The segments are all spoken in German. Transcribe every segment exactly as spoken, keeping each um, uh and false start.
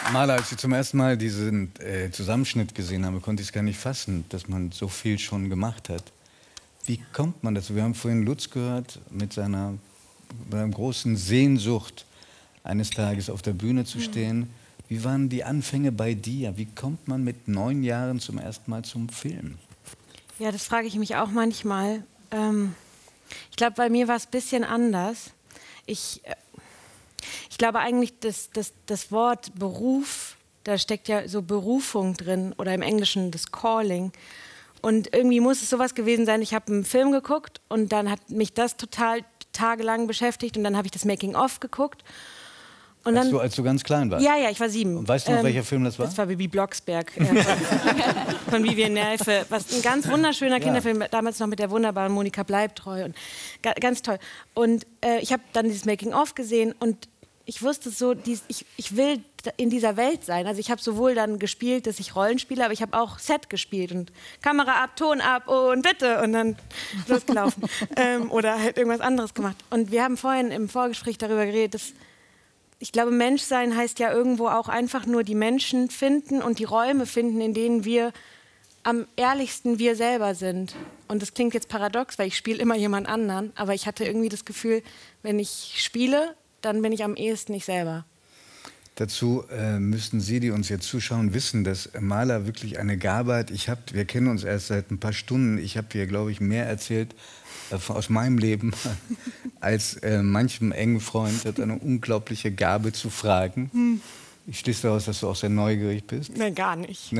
Maler, als ich zum ersten Mal diesen äh, Zusammenschnitt gesehen habe, konnte ich es gar nicht fassen, dass man so viel schon gemacht hat. Wie kommt man dazu? Wir haben vorhin Lutz gehört mit seiner, seiner großen Sehnsucht, eines Tages auf der Bühne zu stehen. Wie waren die Anfänge bei dir? Wie kommt man mit neun Jahren zum ersten Mal zum Film? Ja, das frage ich mich auch manchmal. Ähm, ich glaube, bei mir war es ein bisschen anders. Ich, äh, ich glaube eigentlich, dass, dass das Wort Beruf, da steckt ja so Berufung drin oder im Englischen das Calling. Und irgendwie muss es sowas gewesen sein, ich habe einen Film geguckt und dann hat mich das total tagelang beschäftigt und dann habe ich das Making-of geguckt. Und als, dann, du, als du ganz klein warst? Ja, ja, ich war sieben. Und weißt du noch, ähm, welcher Film das war? Das war Bibi Blocksberg äh, von, von Vivian Nelfe. Was ein ganz wunderschöner ja. Kinderfilm, damals noch mit der wunderbaren Monika Bleibtreu. Und ga, ganz toll. Und äh, ich habe dann dieses Making-of gesehen und ich wusste so, dies, ich, ich will in dieser Welt sein. Also ich habe sowohl dann gespielt, dass ich Rollen spiele, aber ich habe auch Set gespielt und Kamera ab, Ton ab und bitte und dann losgelaufen. ähm, oder halt irgendwas anderes gemacht. Und wir haben vorhin im Vorgespräch darüber geredet, dass ich glaube, Menschsein heißt ja irgendwo auch einfach nur die Menschen finden und die Räume finden, in denen wir am ehrlichsten wir selber sind. Und das klingt jetzt paradox, weil ich spiele immer jemand anderen, aber ich hatte irgendwie das Gefühl, wenn ich spiele, dann bin ich am ehesten ich selber. Dazu äh, müssten Sie, die uns jetzt zuschauen, wissen, dass Maler wirklich eine Gabe hat. Ich hab, wir kennen uns erst seit ein paar Stunden. Ich habe hier, glaube ich, mehr erzählt äh, aus meinem Leben als äh, manchem engen Freund. Hat eine unglaubliche Gabe zu fragen. Hm. Ich schließe daraus, dass du auch sehr neugierig bist. Nein, gar nicht.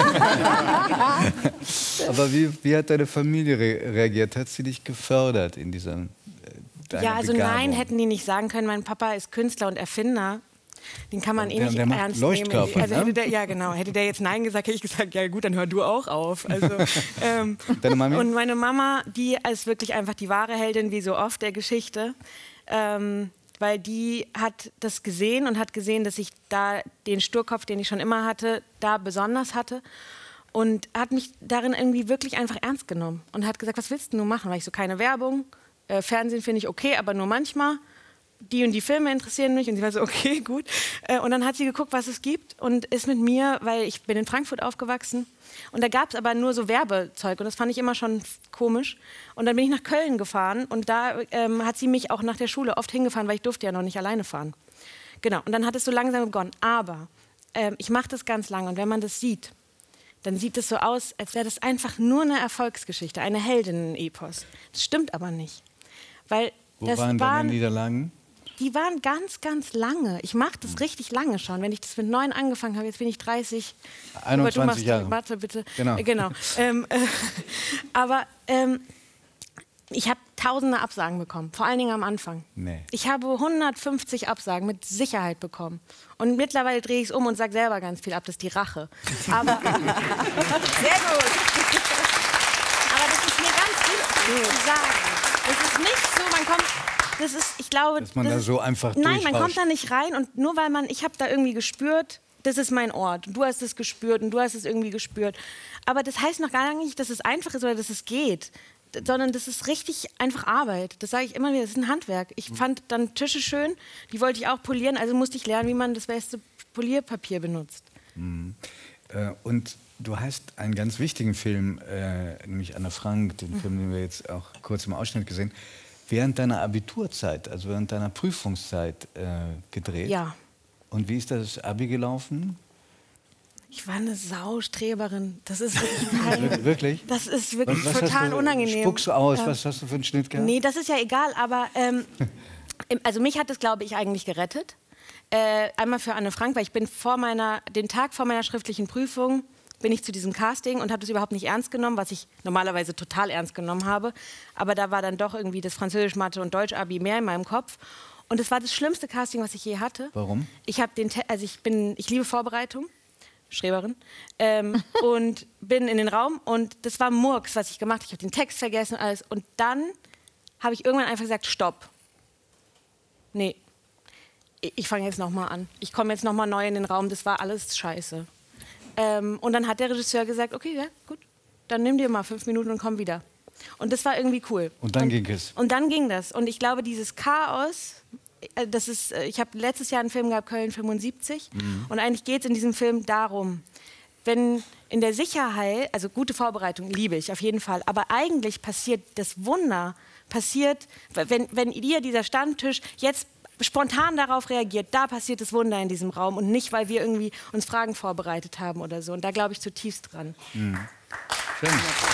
Aber wie, wie hat deine Familie re reagiert? Hat sie dich gefördert in dieser äh, Ja, also Begabung? Nein hätten die nicht sagen können. Mein Papa ist Künstler und Erfinder. Den kann man eh nicht der, der ernst Leuchtkörper, nehmen. Also ne? hätte der, ja, genau. Hätte der jetzt Nein gesagt, hätte ich gesagt, ja gut, dann hör du auch auf. Also, ähm, Deine Mami? Und meine Mama, die ist wirklich einfach die wahre Heldin, wie so oft der Geschichte. Ähm, weil die hat das gesehen und hat gesehen, dass ich da den Sturkopf, den ich schon immer hatte, da besonders hatte. Und hat mich darin irgendwie wirklich einfach ernst genommen. Und hat gesagt, was willst du nur machen? Weil ich so, keine Werbung, äh, Fernsehen finde ich okay, aber nur manchmal. Die und die Filme interessieren mich. Und sie war so, okay, gut. Äh, und dann hat sie geguckt, was es gibt und ist mit mir, weil ich bin in Frankfurt aufgewachsen. Und da gab es aber nur so Werbezeug und das fand ich immer schon komisch. Und dann bin ich nach Köln gefahren und da ähm, hat sie mich auch nach der Schule oft hingefahren, weil ich durfte ja noch nicht alleine fahren. Genau, und dann hat es so langsam begonnen. Aber ähm, ich mache das ganz lange und wenn man das sieht, dann sieht es so aus, als wäre das einfach nur eine Erfolgsgeschichte, eine Heldinnen-Epos. Das stimmt aber nicht. Weil Wo das waren deine Niederlagen? Die waren ganz, ganz lange. Ich mache das richtig lange schon. Wenn ich das mit neun angefangen habe, jetzt bin ich dreißig. einundzwanzig Jahre. Warte bitte. Genau. Äh, genau. ähm, äh, aber ähm, ich habe tausende Absagen bekommen, vor allen Dingen am Anfang. Nee. Ich habe hundertfünfzig Absagen mit Sicherheit bekommen. Und mittlerweile drehe ich es um und sage selber ganz viel ab, das ist die Rache. Aber sehr gut. Aber das ist mir ganz wichtig zu sagen. Es ist nicht so, man kommt... Das ist, ich glaube, dass man das da ist, so einfach nein, man kommt da nicht rein und nur weil man, ich habe da irgendwie gespürt, das ist mein Ort. Du hast es gespürt und du hast es irgendwie gespürt. Aber das heißt noch gar nicht, dass es einfach ist oder dass es geht, sondern das ist richtig einfach Arbeit. Das sage ich immer wieder, das ist ein Handwerk. Ich fand dann Tische schön, die wollte ich auch polieren, also musste ich lernen, wie man das beste Polierpapier benutzt. Mhm. Äh, und du hast einen ganz wichtigen Film, äh, nämlich Anne Frank, den mhm. Film, den wir jetzt auch kurz im Ausschnitt gesehen haben, während deiner Abiturzeit, also während deiner Prüfungszeit äh, gedreht. Ja. Und wie ist das Abi gelaufen? Ich war eine Saustreberin. Das ist wirklich, wirklich? Das ist wirklich was, was total du, unangenehm. Spuckst du aus? Ja. Was hast du für einen Schnitt gehabt? Nee, das ist ja egal, aber ähm, also mich hat es, glaube ich, eigentlich gerettet. Äh, einmal für Anne Frank, weil ich bin vor meiner, den Tag vor meiner schriftlichen Prüfung bin ich zu diesem Casting und habe das überhaupt nicht ernst genommen, was ich normalerweise total ernst genommen habe. Aber da war dann doch irgendwie das Französisch, Mathe und Deutsch-Abi mehr in meinem Kopf. Und es war das schlimmste Casting, was ich je hatte. Warum? Ich habe den, also ich bin, ich liebe Vorbereitung, Streberin, ähm, und bin in den Raum und das war Murks, was ich gemacht habe. Ich habe den Text vergessen und alles. Und dann habe ich irgendwann einfach gesagt, stopp. Nee, ich, ich fange jetzt nochmal an. Ich komme jetzt nochmal neu in den Raum, das war alles scheiße. Ähm, und dann hat der Regisseur gesagt, okay, ja, gut, dann nimm dir mal fünf Minuten und komm wieder. Und das war irgendwie cool. Und dann und, ging es. Und dann ging das. Und ich glaube, dieses Chaos äh, das ist, äh, ich habe letztes Jahr einen Film gehabt, Köln fünfundsiebzig. Mhm. Und eigentlich geht es in diesem Film darum, wenn in der Sicherheit, also gute Vorbereitung liebe ich auf jeden Fall, aber eigentlich passiert das Wunder, passiert, wenn, wenn ihr, dieser Stammtisch, jetzt spontan darauf reagiert, da passiert das Wunder in diesem Raum und nicht, weil wir irgendwie uns Fragen vorbereitet haben oder so. Und da glaube ich zutiefst dran. Mhm. Schön.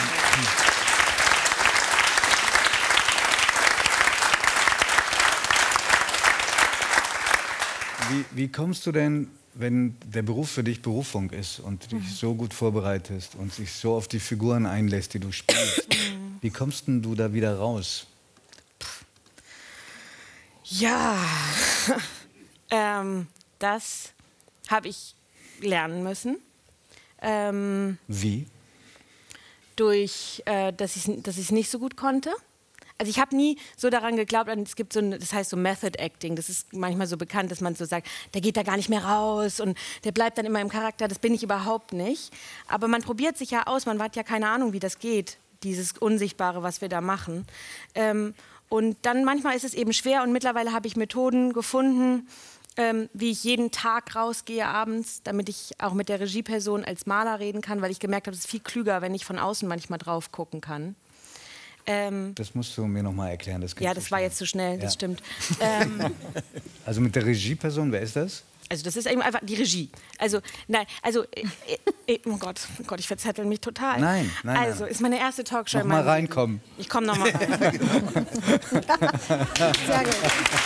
Wie, wie kommst du denn, wenn der Beruf für dich Berufung ist und dich mhm. so gut vorbereitest und sich so auf die Figuren einlässt, die du spielst, mhm. wie kommst denn du da wieder raus? Ja, ähm, das habe ich lernen müssen. Ähm, Wie? Durch, äh, dass ich es dass ich's nicht so gut konnte. Also ich habe nie so daran geglaubt, es gibt so ein, das heißt so Method Acting, das ist manchmal so bekannt, dass man so sagt, der geht da gar nicht mehr raus und der bleibt dann immer im Charakter, das bin ich überhaupt nicht. Aber man probiert sich ja aus, man hat ja keine Ahnung, wie das geht, dieses Unsichtbare, was wir da machen. Ähm, und dann manchmal ist es eben schwer und mittlerweile habe ich Methoden gefunden, ähm, wie ich jeden Tag rausgehe abends, damit ich auch mit der Regieperson als Maler reden kann, weil ich gemerkt habe, es ist viel klüger, wenn ich von außen manchmal drauf gucken kann. Ähm, das musst du mir noch mal erklären. Das ja, das war jetzt zu schnell, das ja. stimmt. Ähm, also mit der Regieperson, wer ist das? Also das ist eben einfach die Regie. Also nein, also äh, äh, oh Gott, oh Gott, ich verzettel mich total. Nein, nein. Also nein. ist meine erste Talkshow. Noch mal reinkommen. Ich komme noch mal rein. Sehr gut.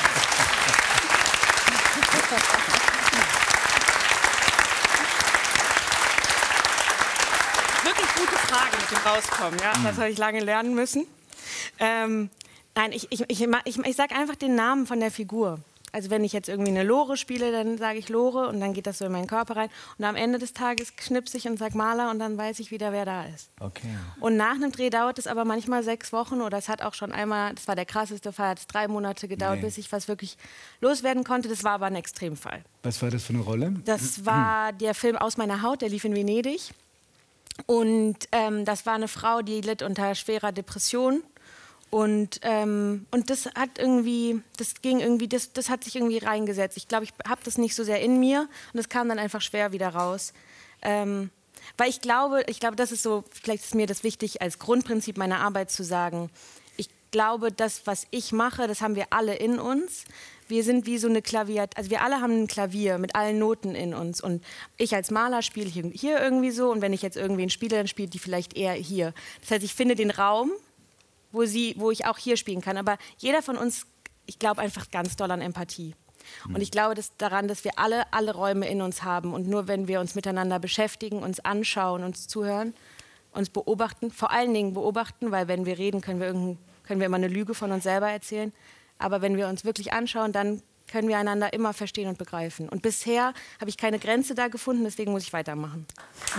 Wirklich gute Frage mit dem Rauskommen. Ja? Das habe ich lange lernen müssen. Ähm, nein, ich, ich, ich, ich, ich sage einfach den Namen von der Figur. Also wenn ich jetzt irgendwie eine Lore spiele, dann sage ich Lore und dann geht das so in meinen Körper rein. Und am Ende des Tages knipse ich und sage Maler und dann weiß ich wieder, wer da ist. Okay. Und nach einem Dreh dauert es aber manchmal sechs Wochen oder es hat auch schon einmal, das war der krasseste Fall, hat es drei Monate gedauert, nee. bis ich was wirklich loswerden konnte. Das war aber ein Extremfall. Was war das für eine Rolle? Das war der Film Aus meiner Haut, der lief in Venedig. Und ähm, das war eine Frau, die litt unter schwerer Depression. Und, ähm, und das hat irgendwie, das ging irgendwie, das, das hat sich irgendwie reingesetzt. Ich glaube, ich habe das nicht so sehr in mir und es kam dann einfach schwer wieder raus. Ähm, weil ich glaube, ich glaube, das ist so, vielleicht ist mir das wichtig, als Grundprinzip meiner Arbeit zu sagen. Ich glaube, das, was ich mache, das haben wir alle in uns. Wir sind wie so eine Klavier, also wir alle haben ein Klavier mit allen Noten in uns. Und ich als Maler spiele hier, hier irgendwie so und wenn ich jetzt irgendwen spiele, dann spielt die vielleicht eher hier. Das heißt, ich finde den Raum, Wo, sie, wo ich auch hier spielen kann. Aber jeder von uns, ich glaube einfach ganz doll an Empathie. Und ich glaube dass daran, dass wir alle, alle Räume in uns haben. Und nur wenn wir uns miteinander beschäftigen, uns anschauen, uns zuhören, uns beobachten, vor allen Dingen beobachten, weil wenn wir reden, können wir, können wir immer eine Lüge von uns selber erzählen. Aber wenn wir uns wirklich anschauen, dann können wir einander immer verstehen und begreifen. Und bisher habe ich keine Grenze da gefunden, deswegen muss ich weitermachen.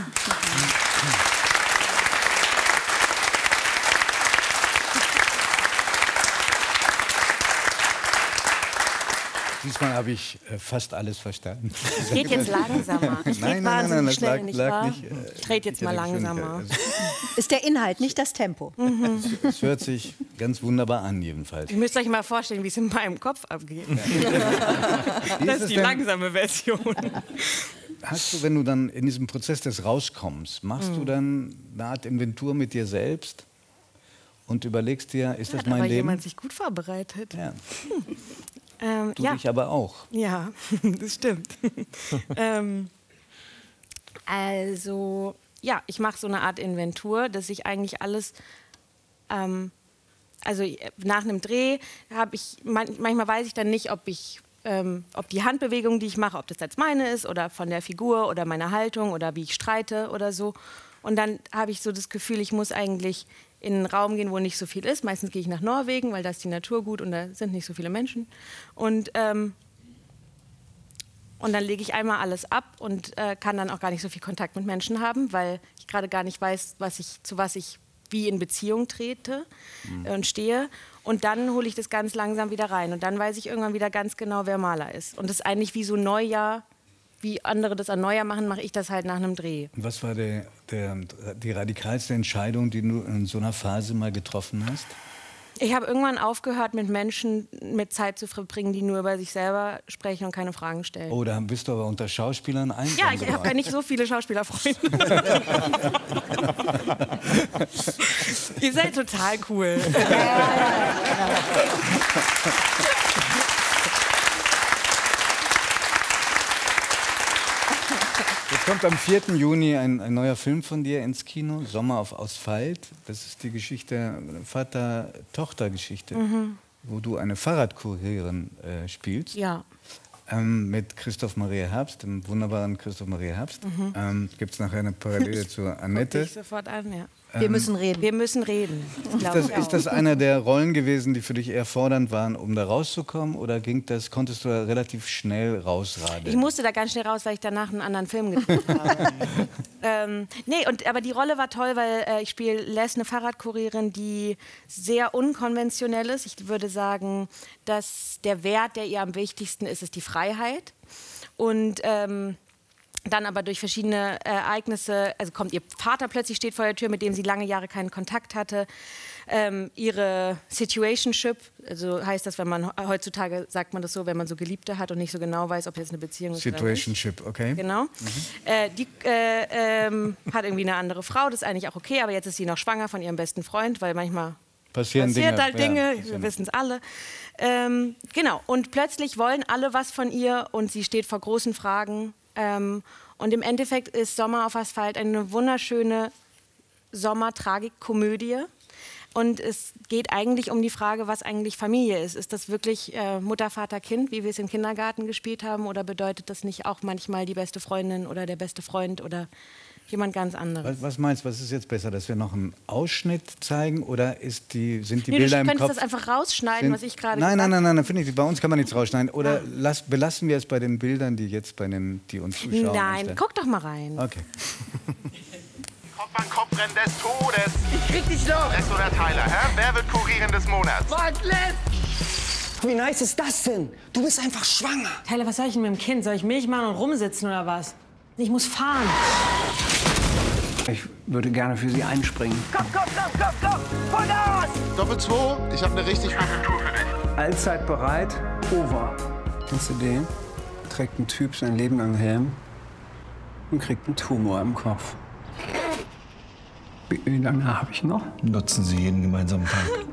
Diesmal habe ich äh, fast alles verstanden. Es geht jetzt langsamer. Ich nein, nein, nein, nein, das lag, nicht lag nicht. Äh, ich rede jetzt mal langsamer. Ist der Inhalt, nicht das Tempo. Mhm. Es, es hört sich ganz wunderbar an, jedenfalls. Ihr müsst euch mal vorstellen, wie es in meinem Kopf abgeht. Ja. Das ist die langsame Version. Hast du, wenn du dann in diesem Prozess des Rauskommens, machst mhm. du dann eine Art Inventur mit dir selbst und überlegst dir, ist das Hat mein aber Leben? Jemand sich gut vorbereitet. Ja. Hm. Ähm, du ja. dich aber auch. Ja, das stimmt. ähm, also, ja, ich mache so eine Art Inventur, dass ich eigentlich alles, ähm, also nach einem Dreh habe ich, man, manchmal weiß ich dann nicht, ob ich, ähm, ob die Handbewegung, die ich mache, ob das jetzt meine ist oder von der Figur oder meiner Haltung oder wie ich streite oder so. Und dann habe ich so das Gefühl, ich muss eigentlich in einen Raum gehen, wo nicht so viel ist. Meistens gehe ich nach Norwegen, weil da ist die Natur gut und da sind nicht so viele Menschen. Und, ähm, und dann lege ich einmal alles ab und äh, kann dann auch gar nicht so viel Kontakt mit Menschen haben, weil ich gerade gar nicht weiß, was ich, zu was ich wie in Beziehung trete mhm. äh, und stehe. Und dann hole ich das ganz langsam wieder rein. Und dann weiß ich irgendwann wieder ganz genau, wer Maler ist. Und das ist eigentlich wie so Neujahr. Wie andere das an Neujahr machen, mache ich das halt nach einem Dreh. Was war der, der, die radikalste Entscheidung, die du in so einer Phase mal getroffen hast? Ich habe irgendwann aufgehört, mit Menschen mit Zeit zu verbringen, die nur über sich selber sprechen und keine Fragen stellen. Oh, da bist du aber unter Schauspielern einsam. Ja, ich habe ja nicht so viele Schauspielerfreunde. Ihr seid total cool. Ja, ja, ja. Jetzt kommt am vierten Juni ein, ein neuer Film von dir ins Kino, Sommer auf Asphalt. Das ist die Geschichte, Vater-Tochter-Geschichte, mhm. wo du eine Fahrradkurierin äh, spielst. Ja. Ähm, mit Christoph Maria Herbst, dem wunderbaren Christoph Maria Herbst. Mhm. Ähm, Gibt es nachher eine Parallele zur Annette? Guck dich sofort an, ja. Wir müssen reden. Wir müssen reden. Ist das, ist das einer der Rollen gewesen, die für dich eher fordernd waren, um da rauszukommen? Oder ging das, konntest du da relativ schnell rausradeln? Ich musste da ganz schnell raus, weil ich danach einen anderen Film gedreht habe. ähm, nee, und, aber die Rolle war toll, weil äh, ich spiele Les, eine Fahrradkurierin, die sehr unkonventionell ist. Ich würde sagen, dass der Wert, der ihr am wichtigsten ist, ist die Freiheit. Und ähm, dann aber durch verschiedene Ereignisse, also kommt ihr Vater plötzlich, steht vor der Tür, mit dem sie lange Jahre keinen Kontakt hatte. Ähm, ihre Situationship, also heißt das, wenn man heutzutage sagt man das so, wenn man so Geliebte hat und nicht so genau weiß, ob jetzt eine Beziehung ist. Situationship, okay. Genau. Mhm. Äh, die äh, ähm, hat irgendwie eine andere Frau, das ist eigentlich auch okay, aber jetzt ist sie noch schwanger von ihrem besten Freund, weil manchmal passieren passiert Dinge. halt Dinge, ja, wir wissen es alle. Ähm, genau, und plötzlich wollen alle was von ihr und sie steht vor großen Fragen. Ähm, und im Endeffekt ist Sommer auf Asphalt eine wunderschöne Sommertragikkomödie. Und es geht eigentlich um die Frage, was eigentlich Familie ist. Ist das wirklich äh, Mutter, Vater, Kind, wie wir es im Kindergarten gespielt haben? Oder bedeutet das nicht auch manchmal die beste Freundin oder der beste Freund oder jemand ganz anderes? Was, was meinst du, was ist jetzt besser, dass wir noch einen Ausschnitt zeigen oder ist die, sind die nee, Bilder im Kopf? Du könntest das einfach rausschneiden, sind, was ich gerade Nein, nein, gesagt nein, nein, nein, finde ich, bei uns kann man nichts rausschneiden. Oder ah. lass, belassen wir es bei den Bildern, die jetzt bei den, die uns zuschauen. Nein, anstellen. guck doch mal rein. Okay. Kopf an Kopf rennen des Todes. Ich krieg dich noch. Les oder Tyler, hä? Wer wird Kurierin des Monats? Was, Les? Wie nice ist das denn? Du bist einfach schwanger. Tyler, was soll ich denn mit dem Kind? Soll ich Milch machen und rumsitzen oder was? Ich muss fahren. Ich würde gerne für Sie einspringen. Komm, komm, komm, komm, komm! Vollgas! Doppel zwei, ich habe eine richtig gute Tour für dich. Allzeit bereit, over. Kennst du den? Trägt ein Typ sein Leben lang Helm und kriegt einen Tumor im Kopf. Wie lange habe ich noch? Nutzen Sie jeden gemeinsamen Tag.